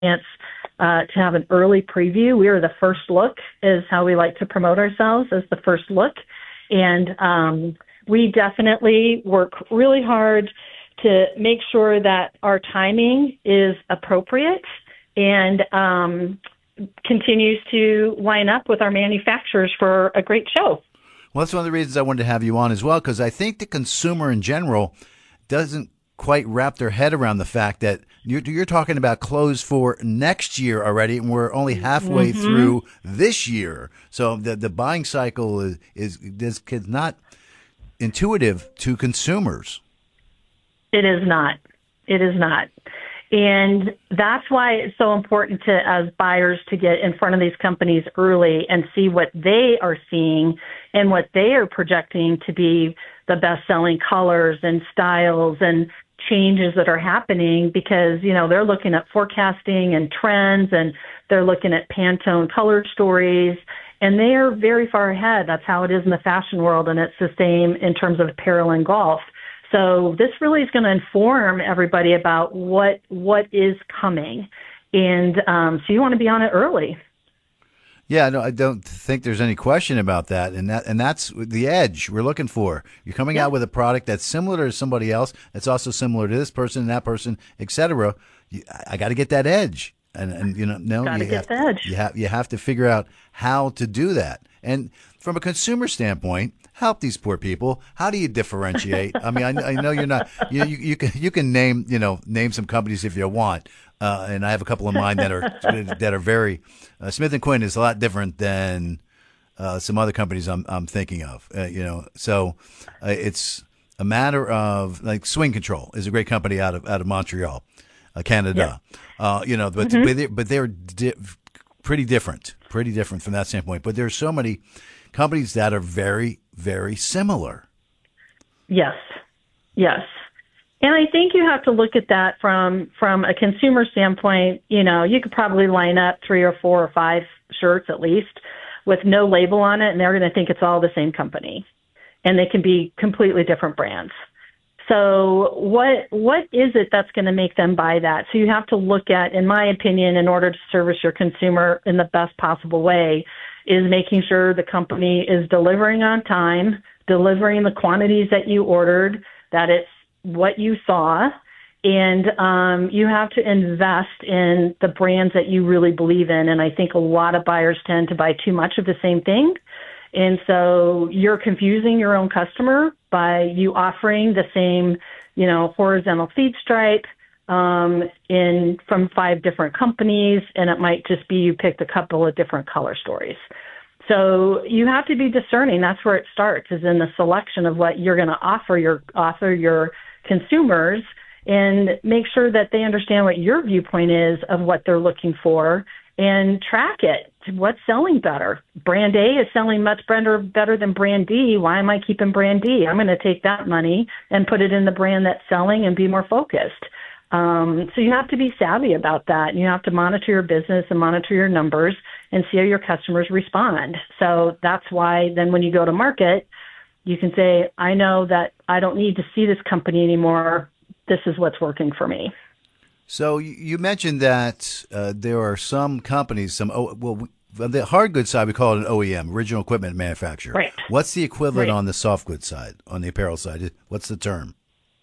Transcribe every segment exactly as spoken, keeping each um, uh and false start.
uh, to have an early preview. We are the first look is how we like to promote ourselves, as the first look. And um, we definitely work really hard to make sure that our timing is appropriate and um, continues to line up with our manufacturers for a great show. Well, that's one of the reasons I wanted to have you on as well, because I think the consumer in general doesn't quite wrap their head around the fact that you're, you're talking about clothes for next year already, and we're only halfway mm-hmm. through this year. So the the buying cycle is is, is not intuitive to consumers. It is not. It is not. And that's why it's so important to, as buyers, to get in front of these companies early and see what they are seeing and what they are projecting to be the best-selling colors and styles and changes that are happening, because, you know, they're looking at forecasting and trends, and they're looking at Pantone color stories, and they are very far ahead. That's how it is in the fashion world, and it's the same in terms of apparel and golf. So this really is going to inform everybody about what what is coming. And um, so you want to be on it early. Yeah, no, I don't think there's any question about that. And that and that's the edge we're looking for. You're coming yeah. out with a product that's similar to somebody else, that's also similar to this person and that person, et cetera. I got to get that edge. And, and you know, no, Gotta you get have, the edge. you have you have to figure out how to do that. And from a consumer standpoint, help these poor people. How do you differentiate? I mean, I, I know you're not. You, you you can you can name you know name some companies if you want, uh, and I have a couple of mine that are that are very. Uh, Smith and Quinn is a lot different than uh, some other companies I'm I'm thinking of. Uh, you know, so uh, it's a matter of, like, Swing Control is a great company out of out of Montreal, uh, Canada. Yeah. Uh, you know, but mm-hmm. but, they, but they're di- pretty different, pretty different from that standpoint. But there's so many companies that are very, very similar. Yes, yes. And I think you have to look at that from, from a consumer standpoint. You know, you could probably line up three or four or five shirts at least with no label on it, and they're going to think it's all the same company. And they can be completely different brands. So what what is it that's going to make them buy that? So you have to look at, in my opinion, in order to service your consumer in the best possible way, is making sure the company is delivering on time, delivering the quantities that you ordered, that it's what you saw, and um, you have to invest in the brands that you really believe in. And I think a lot of buyers tend to buy too much of the same thing. And so you're confusing your own customer by you offering the same, you know, horizontal feed stripe um, in from five different companies, and it might just be you picked a couple of different color stories. So you have to be discerning. That's where it starts, is in the selection of what you're going to offer your offer your consumers, and make sure that they understand what your viewpoint is of what they're looking for, and track it. What's selling better? Brand A is selling much better better than brand D. Why am I keeping brand D? I'm going to take that money and put it in the brand that's selling and be more focused. Um, so you have to be savvy about that. And you have to monitor your business and monitor your numbers and see how your customers respond. So that's why then when you go to market, you can say, I know that I don't need to see this company anymore. This is what's working for me. So you mentioned that uh, there are some companies, some oh, well, we, on the hard goods side, we call it an O E M, original equipment manufacturer. Right. What's the equivalent right. on the soft goods side, on the apparel side? What's the term?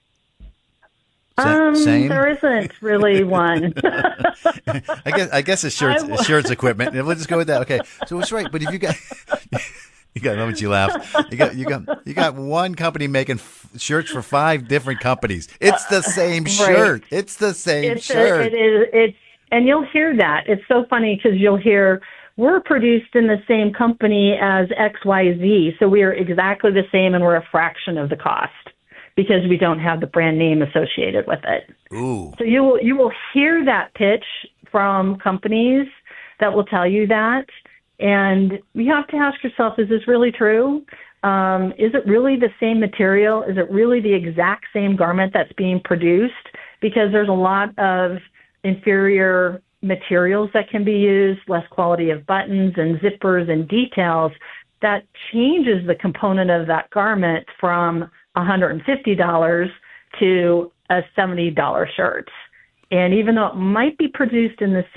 Um, Same? There isn't really one. I guess I guess it's shirts, I, shirts equipment. We'll just go with that. Okay, so it's right. But if you got, you got, let me you laugh. You got, you got, you got one company making f- shirts for five different companies. It's the same right. shirt. It's the same it's shirt. A, it is. It's and you'll hear that. It's so funny because you'll hear we're produced in the same company as X Y Z, so we are exactly the same, and we're a fraction of the cost, because we don't have the brand name associated with it. Ooh. So you will you will hear that pitch from companies that will tell you that, and you have to ask yourself, is this really true? Um, is it really the same material? Is it really the exact same garment that's being produced? Because there's a lot of inferior materials that can be used, less quality of buttons and zippers and details, that changes the component of that garment from one hundred fifty dollars to a seventy dollars shirt. And even though it might be produced in the